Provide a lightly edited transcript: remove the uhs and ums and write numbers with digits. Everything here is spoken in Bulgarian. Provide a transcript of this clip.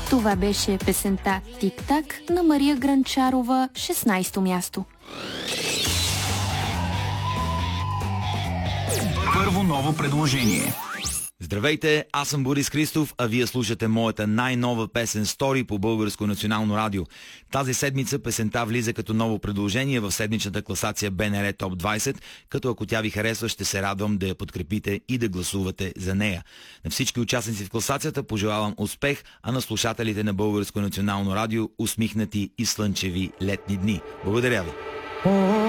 Това беше песента «Тик-так» на Мария Гранчарова, 16-то място. Първо ново предложение. Здравейте, аз съм Борис Христов, а вие слушате моята най-нова песен «Стори» по Българско национално радио. Тази седмица песента влиза като ново предложение в седмичната класация БНР Топ 20, като ако тя ви харесва, ще се радвам да я подкрепите и да гласувате за нея. На всички участници в класацията пожелавам успех, а на слушателите на Българско национално радио усмихнати и слънчеви летни дни. Благодаря ви!